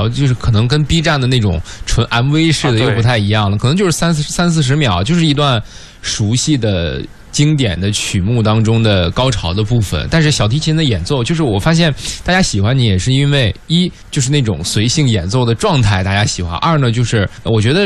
秒，就是可能跟 B 站的那种纯 MV 式的又不太一样了，可能就是30-40秒，就是一段熟悉的经典的曲目当中的高潮的部分。但是小提琴的演奏，就是我发现大家喜欢你也是因为一就是那种随性演奏的状态大家喜欢，二呢就是我觉得